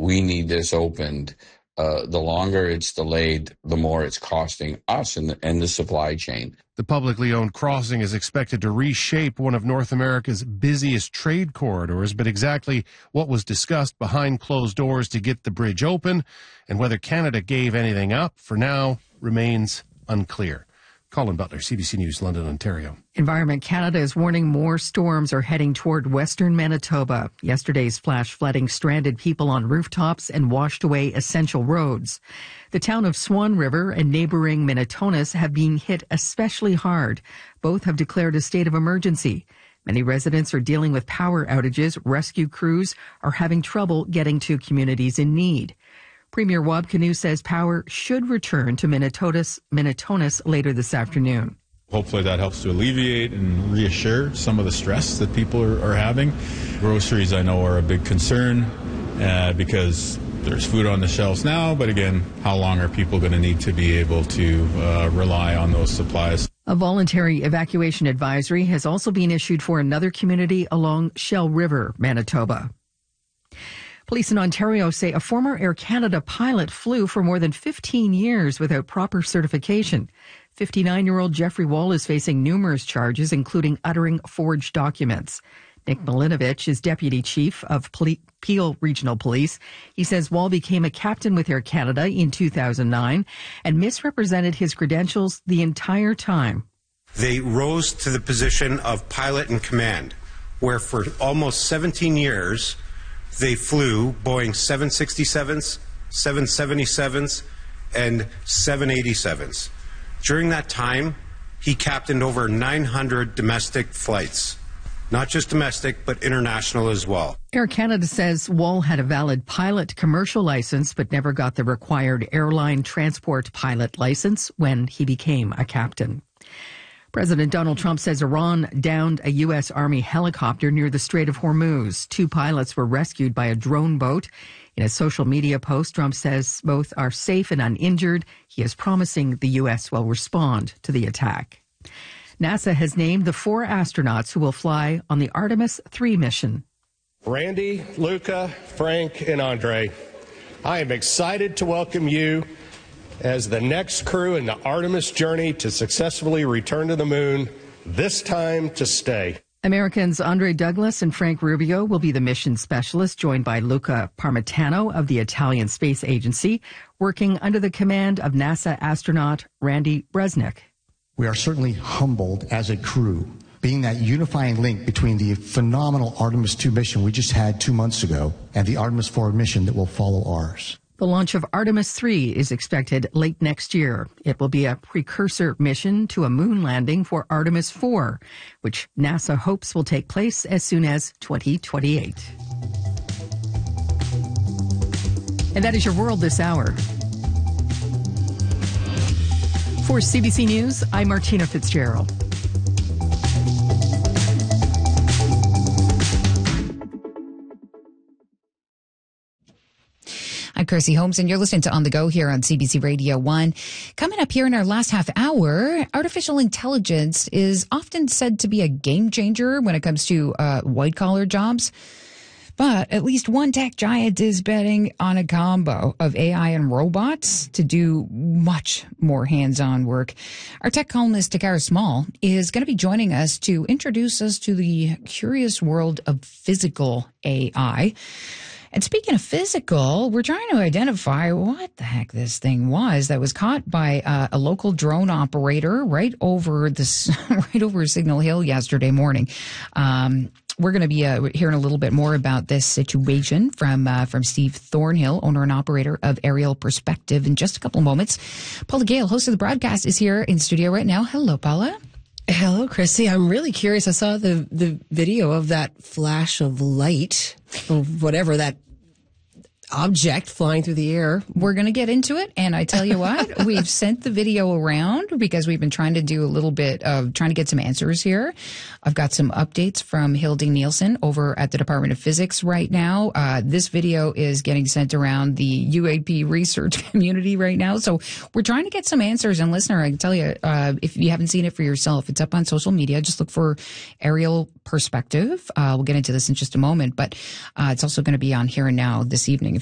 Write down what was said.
we need this opened. The longer it's delayed, the more it's costing us and the supply chain. The publicly owned crossing is expected to reshape one of North America's busiest trade corridors, but exactly what was discussed behind closed doors to get the bridge open and whether Canada gave anything up for now remains unclear. Colin Butler, CBC News, London, Ontario. Environment Canada is warning more storms are heading toward western Manitoba. Yesterday's flash flooding stranded people on rooftops and washed away essential roads. The town of Swan River and neighboring Minitonas have been hit especially hard. Both have declared a state of emergency. Many residents are dealing with power outages. Rescue crews are having trouble getting to communities in need. Premier Wab Kinew says power should return to Minitonas later this afternoon. Hopefully that helps to alleviate and reassure some of the stress that people are having. Groceries, I know, are a big concern because there's food on the shelves now, but again, how long are people going to need to be able to rely on those supplies? A voluntary evacuation advisory has also been issued for another community along Shell River, Manitoba. Police in Ontario say a former Air Canada pilot flew for more than 15 years without proper certification. 59-year-old Jeffrey Wall is facing numerous charges, including uttering forged documents. Nick Milinovich is deputy chief of Peel Regional Police. He says Wall became a captain with Air Canada in 2009 and misrepresented his credentials the entire time. They rose to the position of pilot in command, where for almost 17 years, they flew Boeing 767s, 777s, and 787s. During that time, he captained over 900 domestic flights. Not just domestic, but international as well. Air Canada says Wall had a valid pilot commercial license, but never got the required airline transport pilot license when he became a captain. President Donald Trump says Iran downed a U.S. Army helicopter near the Strait of Hormuz. 2 pilots were rescued by a drone boat. In a social media post, Trump says both are safe and uninjured. He is promising the U.S. will respond to the attack. NASA has named the 4 astronauts who will fly on the Artemis 3 mission. Randy, Luca, Frank, and Andre, I am excited to welcome you as the next crew in the Artemis journey to successfully return to the moon, this time to stay. Americans Andre Douglas and Frank Rubio will be the mission specialists, joined by Luca Parmitano of the Italian Space Agency, working under the command of NASA astronaut Randy Bresnik. We are certainly humbled as a crew, being that unifying link between the phenomenal Artemis 2 mission we just had 2 months ago and the Artemis 4 mission that will follow ours. The launch of Artemis 3 is expected late next year. It will be a precursor mission to a moon landing for Artemis 4, which NASA hopes will take place as soon as 2028. And that is your world this hour. For CBC News, I'm Martina Fitzgerald. I'm Kirsty Holmes, and you're listening to On the Go here on CBC Radio 1. Coming up here in our last half hour, artificial intelligence is often said to be a game changer when it comes to white-collar jobs. But at least one tech giant is betting on a combo of AI and robots to do much more hands-on work. Our tech columnist, Takara Small, is going to be joining us to introduce us to the curious world of physical AI. And speaking of physical, we're trying to identify what the heck this thing was that was caught by a local drone operator right over Signal Hill yesterday morning. We're going to be hearing a little bit more about this situation from Steve Thornhill, owner and operator of Aerial Perspective, in just a couple of moments. Paula Gale, host of the broadcast, is here in studio right now. Hello, Paula. Hello, Chrissy. I'm really curious. I saw the video of that flash of light, or whatever that object flying through the air. We're going to get into it. And I tell you what, we've sent the video around because we've been trying to do a little bit of trying to get some answers here. I've got some updates from Hildy Nielsen over at the Department of Physics right now. This video is getting sent around the UAP research community right now. So we're trying to get some answers. And listener, I can tell you, if you haven't seen it for yourself, it's up on social media. Just look for Aerial Perspective. We'll get into this in just a moment, but it's also going to be on Here and Now this evening.